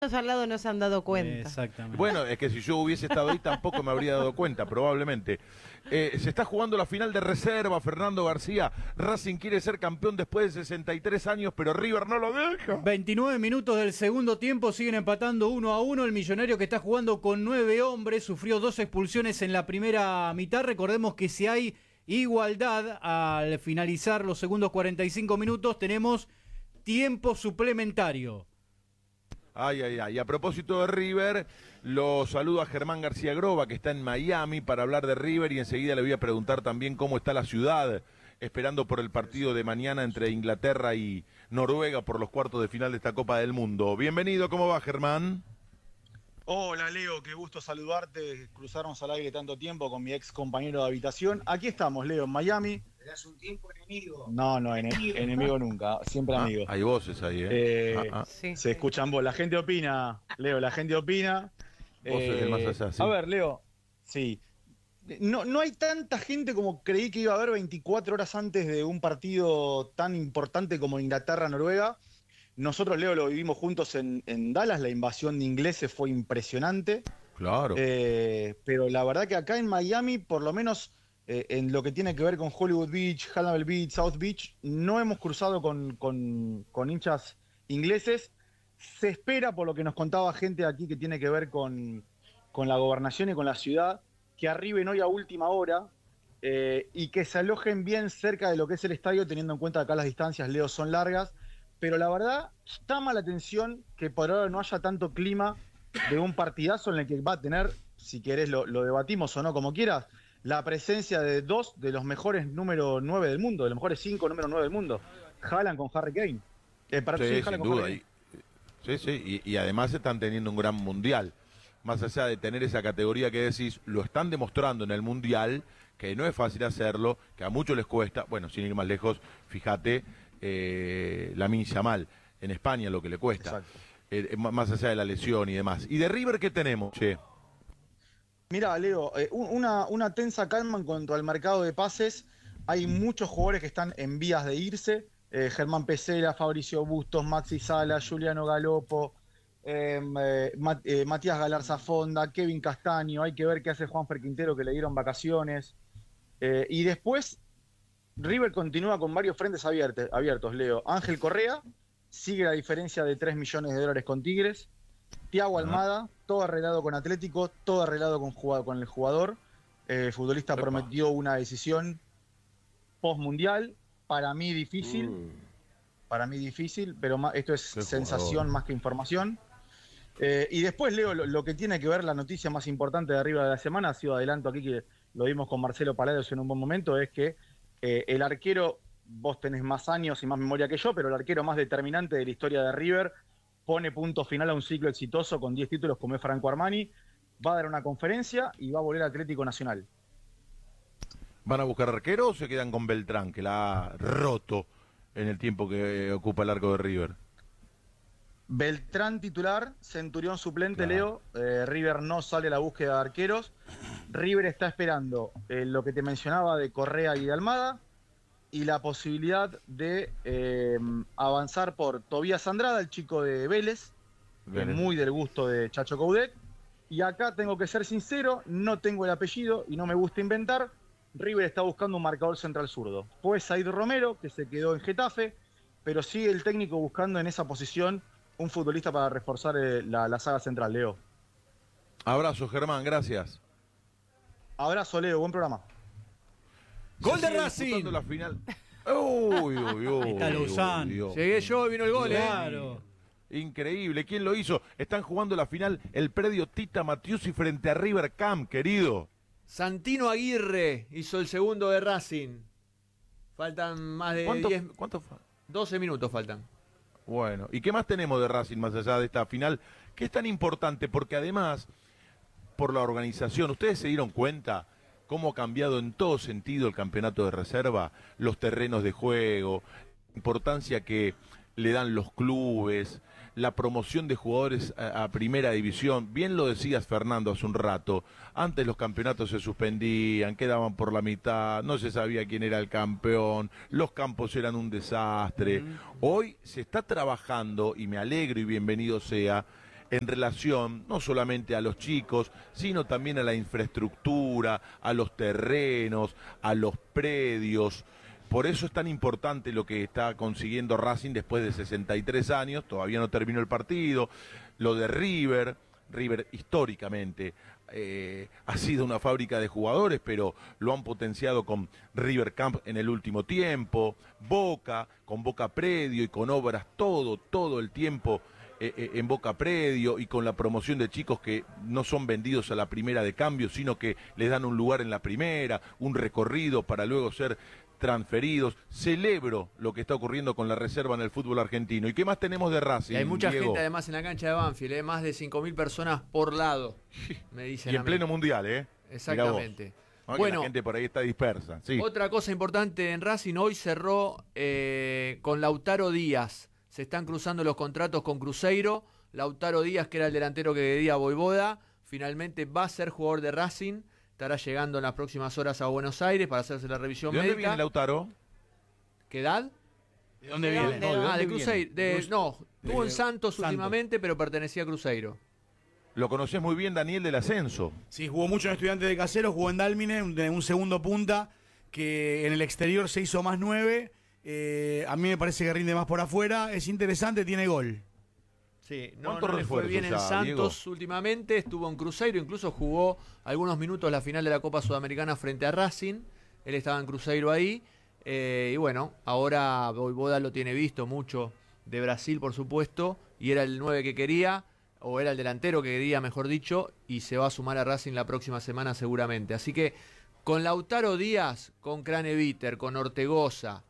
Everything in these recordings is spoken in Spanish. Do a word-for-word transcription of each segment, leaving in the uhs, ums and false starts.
al lado no se han dado cuenta. Exactamente. Bueno, es que si yo hubiese estado ahí tampoco me habría dado cuenta, probablemente. Eh, se está jugando la final de reserva, Fernando García. Racing quiere ser campeón después de sesenta y tres años, pero River no lo deja. veintinueve minutos del segundo tiempo, siguen empatando uno a uno. El Millonario, que está jugando con nueve hombres, sufrió dos expulsiones en la primera mitad. Recordemos que si hay igualdad al finalizar los segundos cuarenta y cinco minutos, tenemos tiempo suplementario. Ay, ay, ay. A propósito de River, lo saludo a Germán García Groba, que está en Miami para hablar de River, y enseguida le voy a preguntar también cómo está la ciudad, esperando por el partido de mañana entre Inglaterra y Noruega por los cuartos de final de esta Copa del Mundo. Bienvenido, ¿cómo va, Germán? Hola, Leo, qué gusto saludarte. Cruzarnos al aire tanto tiempo con mi ex compañero de habitación. Aquí estamos, Leo, en Miami. ¿Eras un tiempo enemigo? No, no, enemigo, enemigo nunca, siempre Ah, amigo. hay voces ahí, ¿eh? Eh, ah, ah. Sí. Se escuchan voz, la gente opina, Leo, la gente opina. Voces del más allá, sí. A ver, Leo, sí. No, no hay tanta gente como creí que iba a haber veinticuatro horas antes de un partido tan importante como Inglaterra-Noruega. Nosotros, Leo, lo vivimos juntos en, en Dallas, la invasión de ingleses fue impresionante. Claro. Eh, pero la verdad que acá en Miami, por lo menos eh, en lo que tiene que ver con Hollywood Beach, Hannibal Beach, South Beach, no hemos cruzado con, con, con hinchas ingleses. Se espera, por lo que nos contaba gente aquí que tiene que ver con, con la gobernación y con la ciudad, que arriben hoy a última hora eh, y que se alojen bien cerca de lo que es el estadio, teniendo en cuenta que acá las distancias, Leo, son largas. Pero la verdad, llama la atención que por ahora no haya tanto clima de un partidazo en el que va a tener, si querés lo, lo debatimos o no, como quieras, la presencia de dos de los mejores número nueve del mundo, de los mejores cinco número nueve del mundo. Haaland con Harry Kane. Eh, para, Sí, sí, sin Haaland con duda. Harry Y, Kane. sí, sí, y, y además están teniendo un gran mundial. Más allá de tener esa categoría que decís, lo están demostrando en el mundial, que no es fácil hacerlo, que a muchos les cuesta. Bueno, sin ir más lejos, fíjate, eh, Lamine Yamal en España lo que le cuesta, eh, más allá de la lesión y demás. ¿Y de River qué tenemos, che? Mira, Leo, eh, una, una tensa calma en cuanto al mercado de pases. Hay muchos jugadores que están en vías de irse. Eh, Germán Pesela, Fabricio Bustos, Maxi Sala, Juliano Galopo, eh, eh, Mat, eh, Matías Galarza Fonda, Kevin Castaño. Hay que ver qué hace Juanfer Quintero, que le dieron vacaciones. Eh, y después, River continúa con varios frentes abiertos, abiertos, Leo. Ángel Correa sigue la diferencia de tres millones de dólares con Tigres. Thiago Almada, todo arreglado con Atlético, todo arreglado con, con el jugador. Eh, el futbolista Epa. prometió una decisión post-mundial. Para mí difícil. Uh. Para mí difícil, pero más, esto es Qué sensación jugador. más que información. Eh, y después, Leo, lo, lo que tiene que ver la noticia más importante de arriba de la semana, ha sido adelanto aquí que lo vimos con Marcelo Palacios en un buen momento, es que eh, el arquero, vos tenés más años y más memoria que yo, pero el arquero más determinante de la historia de River pone punto final a un ciclo exitoso con diez títulos como es Franco Armani, va a dar una conferencia y va a volver a Atlético Nacional. ¿Van a buscar arquero o se quedan con Beltrán, que la ha roto en el tiempo que ocupa el arco de River? Beltrán titular, Centurión suplente, Claro. Leo. Eh, River no sale a la búsqueda de arqueros. River está esperando eh, lo que te mencionaba de Correa y de Almada y la posibilidad de eh, avanzar por Tobías Andrada, el chico de Vélez, que es Vélez. muy del gusto de Chacho Coudet. Y acá tengo que ser sincero, no tengo el apellido y no me gusta inventar. River está buscando un marcador central zurdo. Fue Said Romero, que se quedó en Getafe, pero sigue el técnico buscando en esa posición un futbolista para reforzar eh, la, la saga central, Leo. Abrazo, Germán, gracias. Abrazo, Leo, buen programa. ¡Gol Se de sigue Racing! disputando la final. Uy, uy, uy. Ahí está uy, Lozán. Dios. Llegué yo y vino el gol, Claro. Increíble, ¿quién lo hizo? Están jugando la final el predio Tita Matiusi frente a River Camp, querido. Santino Aguirre hizo el segundo de Racing. Faltan más de ¿Cuánto, diez, ¿Cuánto fue? doce minutos faltan. Bueno, ¿y qué más tenemos de Racing más allá de esta final? Que es tan importante porque además, por la organización, ¿ustedes se dieron cuenta cómo ha cambiado en todo sentido el campeonato de reserva? Los terrenos de juego, la importancia que le dan los clubes, la promoción de jugadores a, a primera división. Bien lo decías, Fernando, hace un rato. Antes los campeonatos se suspendían, quedaban por la mitad, no se sabía quién era el campeón, los campos eran un desastre. Mm. Hoy se está trabajando, y me alegro y bienvenido sea, en relación no solamente a los chicos, sino también a la infraestructura, a los terrenos, a los predios. Por eso es tan importante lo que está consiguiendo Racing después de sesenta y tres años, todavía no terminó el partido, lo de River, River históricamente eh, ha sido una fábrica de jugadores, pero lo han potenciado con River Camp en el último tiempo, Boca, con Boca Predio y con obras todo, todo el tiempo eh, eh, en Boca Predio y con la promoción de chicos que no son vendidos a la primera de cambio, sino que les dan un lugar en la primera, un recorrido para luego ser transferidos. Celebro lo que está ocurriendo con la reserva en el fútbol argentino. ¿Y qué más tenemos de Racing? Y hay mucha Diego? gente además en la cancha de Banfield, ¿eh? Más de cinco mil personas por lado, me dicen. Y en pleno mundial, ¿eh? Exactamente. No, bueno, la gente por ahí está dispersa. Sí. Otra cosa importante en Racing, hoy cerró eh, con Lautaro Díaz. Se están cruzando los contratos con Cruzeiro. Lautaro Díaz, que era el delantero que quería Boivoda, finalmente va a ser jugador de Racing. Estará llegando en las próximas horas a Buenos Aires para hacerse la revisión ¿De dónde médica. viene Lautaro? ¿Qué edad? ¿De dónde ¿De viene? dónde? No, ¿de Ah, dónde de viene? Cruzeiro. De, no, estuvo en Santos Santos. últimamente, pero pertenecía a Cruzeiro. Lo conoces muy bien, Daniel, del ascenso. Sí, jugó mucho en Estudiantes de Caseros, jugó en Dálmine, un, un segundo punta, que en el exterior se hizo más nueve. Eh, a mí me parece que rinde más por afuera. Es interesante, tiene gol. Sí, no, ¿Cuántos no le fue refuerzos bien en ya, Santos últimamente, estuvo en Cruzeiro, incluso jugó algunos minutos la final de la Copa Sudamericana frente a Racing, él estaba en Cruzeiro ahí, eh, y bueno, ahora Boivoda lo tiene visto mucho de Brasil, por supuesto, y era el nueve que quería, o era el delantero que quería, mejor dicho, y se va a sumar a Racing la próxima semana seguramente. Así que con Lautaro Díaz, con Craneviter, con Ortegoza,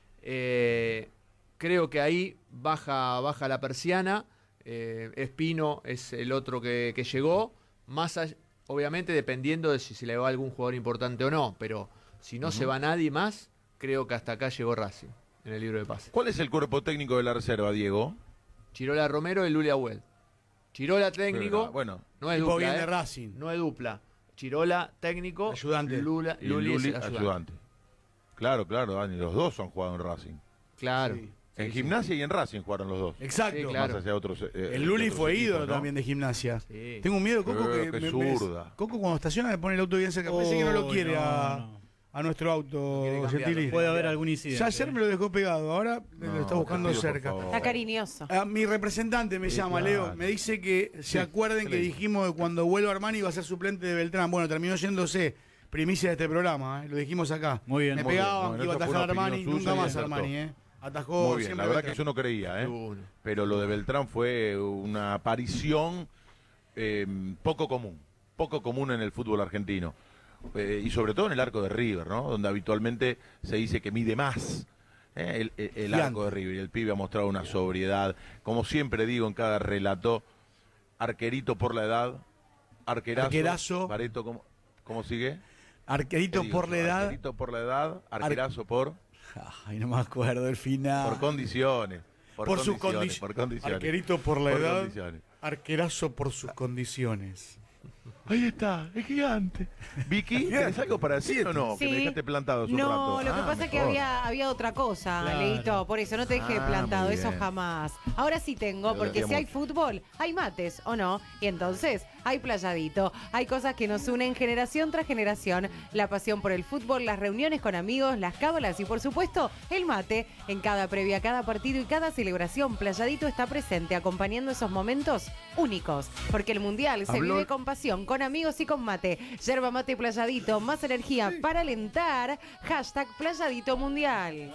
eh, creo que ahí baja, baja la persiana. Eh, Espino es el otro que, que llegó, más allá, obviamente dependiendo de si se le va algún jugador importante o no, pero si no uh-huh. se va nadie más, creo que hasta acá llegó Racing en el libro de pases. ¿Cuál es el cuerpo técnico de la reserva, Diego? Chirola Romero y Luli Agüel. Chirola técnico, Pero, bueno, no es tipo dupla, bien eh, de Racing. no es dupla. Chirola técnico, ayudante. Lula, y Luli, Luli es ayudante. ayudante. Claro, claro, Dani, los dos han jugado en Racing. Claro. Sí. En Sí, Gimnasia sí. y en Racing jugaron los dos. Exacto. Sí, claro. Más hacia otros, eh, El Luli otros fue equipos, ídolo ¿no? también de Gimnasia. Sí. Tengo un miedo, Coco, Eh, que qué me, me- zurda. Coco cuando estaciona me pone el auto bien cerca. Parece que no lo Oh, quiere no, a, no. a nuestro auto, No quiere cambiarlo, Gentili. Puede haber algún incidente. Ya ayer me lo dejó pegado, ahora No, lo está buscando te pido, por cerca. favor. Está cariñoso. Ah, mi representante me Sí, llama, claro. Leo. Me dice que se Sí, acuerden ¿qué que le dijo? dijimos que cuando vuelva Armani iba a ser suplente de Beltrán. Bueno, terminó yéndose. Primicia de este programa, ¿eh? Lo dijimos acá. Muy bien. Me Muy bien. pegaban Bueno, que iba a esa fue atajar a una Armani. opinión Nunca suya y más acertó. Armani, ¿eh? Atajó Muy bien, siempre la verdad Beltrán. que yo no creía, ¿eh? Uno. Pero lo de Beltrán fue una aparición eh, poco común, poco común en el fútbol argentino. Eh, y sobre todo en el arco de River, ¿no? Donde habitualmente se dice que mide más ¿eh? el, el- el arco de River. Y el pibe ha mostrado una sobriedad. Como siempre digo en cada relato, arquerito por la edad, arquerazo, Arquerazo. Bareto, ¿cómo, cómo sigue? Arquerito ¿Qué digo por yo? la edad. Arquerito por la edad, arquerazo por, Ay, no me acuerdo el final. por condiciones. Por, Por sus condiciones, condi- por condiciones. Arquerito por la Por edad. condiciones. Arquerazo por sus condiciones. Ahí está, es gigante. Vicky, ¿tenés algo para decir o no? Que me dejaste plantado hace un no, rato. lo que Ah, pasa es que mejor. había, había otra cosa, Claro. Leito, por eso no te dejé Ah, plantado, muy eso bien. jamás. Ahora sí tengo, Lo porque si decíamos. hay fútbol, hay mates, ¿o no? Y entonces hay playadito, hay cosas que nos unen generación tras generación, la pasión por el fútbol, las reuniones con amigos, las cábalas y por supuesto el mate. En cada previa, cada partido y cada celebración, Playadito está presente acompañando esos momentos únicos, porque el Mundial se Habló- vive con pasión, con amigos y con mate. Yerba mate Playadito, más energía para alentar. Hashtag Playadito Mundial.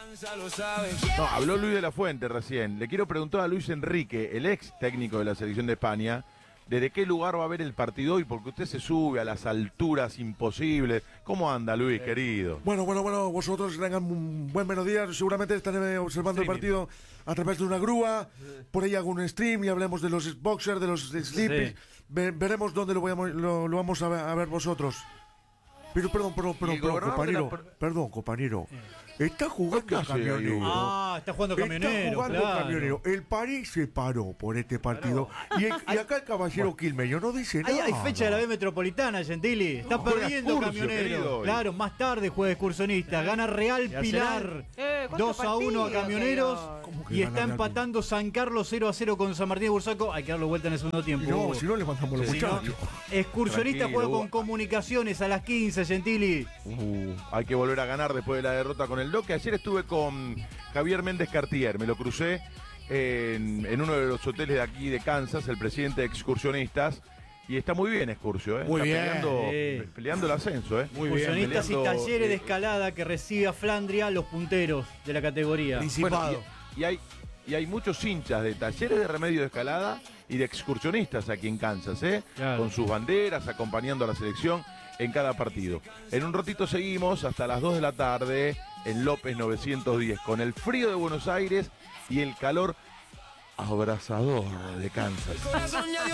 No, habló Luis de la Fuente recién. Le quiero preguntar a Luis Enrique, el ex técnico de la selección de España, ¿desde qué lugar va a ver el partido hoy? Porque usted se sube a las alturas imposibles. ¿Cómo anda, Luis, querido? Bueno, bueno, bueno, vosotros tengan un buen mediodía. Seguramente estaré observando el partido a través de una grúa. Por ahí hago un stream y hablemos de los boxers, de los sleepers. Sí. Ve- veremos dónde lo, vamos- lo, lo vamos a ver, a ver vosotros. Pero perdón, perdón, Y perdón, el perdón, gobernador de la compañero. pro- Perdón, compañero. Está jugando ¿Qué hace ahí, Camionero. Hugo? Ah, está jugando Camionero. Está jugando claro. Camionero. El París se paró por este partido. Y, el- y acá el caballero Quilmeño no dice Hay, nada. hay fecha de la B Metropolitana, Gentili. Está Juega perdiendo Excursio, Camionero. querido, hoy. Claro, más tarde juega Excursionista. Gana Real ¿Y Pilar Eh, ¿cuántos dos a uno a partidos, Camioneros. señor? ¿Cómo que Y gana está Real empatando San Carlos cero a cero con San Martín de Bursaco. Hay que darle vuelta en el segundo tiempo. No, Hugo. si no le mandamos los Si no, muchachos. Excursionista Tranquilo, juega Hugo. con Comunicaciones a las quince, Gentili. Uh, hay que volver a ganar después de la derrota con el Doque. Ayer estuve con Javier Méndez Cartier, me lo crucé en, en uno de los hoteles de aquí de Kansas, el presidente de Excursionistas. Y está muy bien Excursio, ¿eh? Muy Está bien, Peleando, sí. peleando el ascenso, ¿eh? Muy bien. Excursionistas y peleando, talleres de eh, escalada que recibe a Flandria los punteros de la categoría. Principado. Bueno, y, y hay, y hay muchos hinchas de talleres de remedio de escalada y de excursionistas aquí en Kansas, ¿eh? Claro. Con sus banderas, acompañando a la selección en cada partido. En un ratito seguimos hasta las dos de la tarde en López novecientos diez, con el frío de Buenos Aires y el calor abrasador de Kansas.